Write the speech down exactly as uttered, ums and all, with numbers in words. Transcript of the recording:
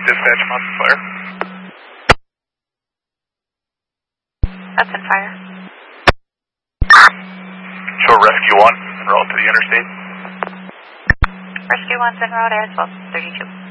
Dispatch, I'm on fire. That's in fire. Show Rescue one, en route to the interstate. Rescue one's en route as well, thirty-two.